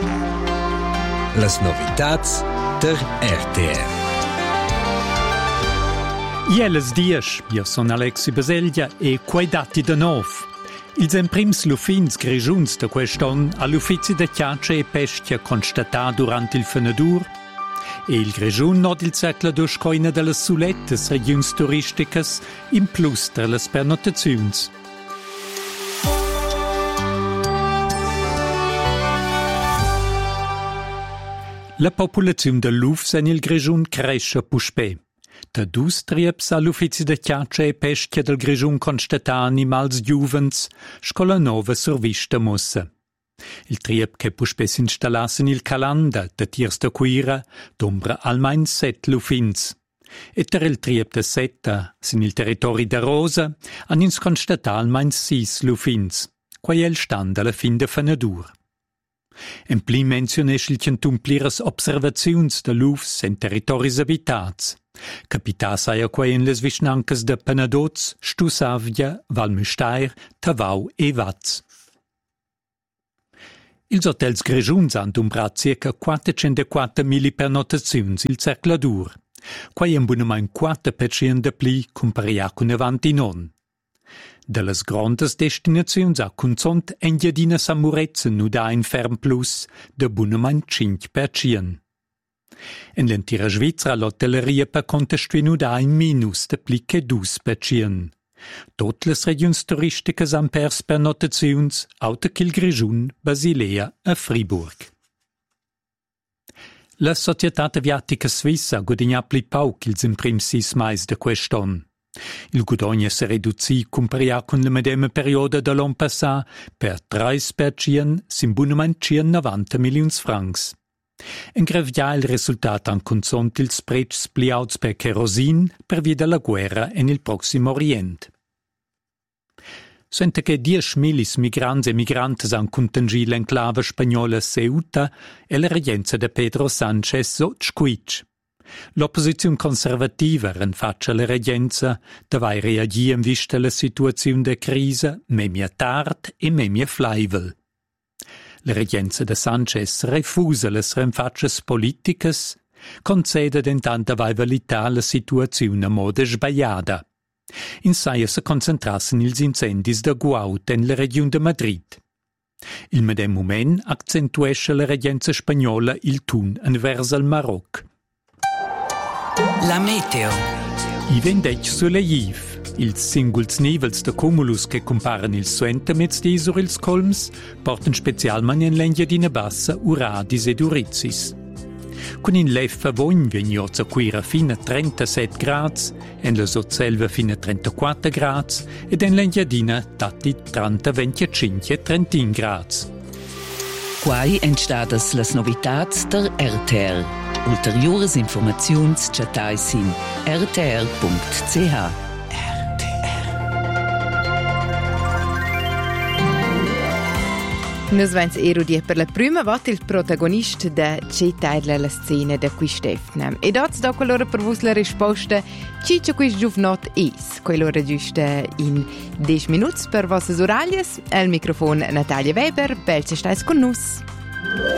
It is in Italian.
Las novitats der RTR. Ieles dies, io son Alexi Baseglia e quei dati de nov. Ils emprims lufins grigiuns de queston all'uffizi de chiace e pescia constatà durant il fenadur e il grigiun nod il cercle d'uscoina de las sulettes regions turisticas in plus de las pernotaziuns. La popolazione de l'Ufs en il grigiun cresce puspè. Da dus trieps all'uffizi de chiace e pescia del grigiun constatà animals giuvens, scola nova survista mossa. Il triep che puspè s'installasse in il calanda de tiers de cuira, d'ombra almain 7 lufins. E ter il triep de setta, sin il territori de Rosa, han ins constatà almain 6 lufins, quai el stand alla fin de fenadur. En pli mencionesch il centumpliras observaziuns de l'Ufs en territoris abitats. Capità saia quai en les vischnancas de Penadoz, Stussavia, Valmüstair, Tavau e Vaz. Ils hotels grigiuns han umbrat circa 404.000 pernotaziuns il cercladur, quai en bunamein 4% de pli comparia cun avanti non. De las grandes destinaziuns a Cunzont Engiadina Samurezza nu da in ferm plus de bunamein 5%. En l'entira Svizra l'hotelleria per contestui nu da in minus de pli che 2%. Tot les regions turisticas han pers pernotaziuns, auta ch'il Grigiun, Basilea e Friburg. La Societat Aviatica Svissa guadagna pli pauc ils imprims 6 mais de quest'on. Il guadagno si riduzi comparia con la medema perioda de l'an passà per 3% sin bunamein 90 milions francs. En grevia il risultat an consont ils precs pliauts per kerosin per via della guerra en il Proximo Orient. Sente che 10.000 migrants e migrantes han contangì l'enclave spagnola Ceuta e la regenza de Pedro Sánchez Sotsquich. L'opposizione conservativa rinfaccia la regenza davai reagir in vista la situazione de crisi memia tard e memia flaivel. La regenza de Sánchez refusa les rinfaccias politicas, concede dentant davai validar la situazione a moda sbagliata. In saia se concentrassen ils incendis de Guaut en la regione de Madrid. Il medem moment accentuesce la regenza spagnola il tun envers el Maroc. La meteo. I vendec soleiv. Ils singuls nivels de cumulus che comparen ils suentamets di sur ils colms porten specialman in l'Engiadina Bassa uradis ed urizis. Con in leffa vogn vegnoz a quira fina 37 grads, en la Sotselva fina 34 grads ed en l'Engiadina tatti 30, 25 e 31 grads. Quai entstadas las novitats der RTR. Ulteriores informaziuns chatais in rtr.ch. Nus vens erudi per la prima volta il protagonista de Cetaila la scena de qui Stefna. E dots da quell'ora per vos la risposta ciccia quis giuvnot is. Quell'ora giusta in 10 minuti per vostre oraglias. Al microfono Natalia Weber, belce stais con nus.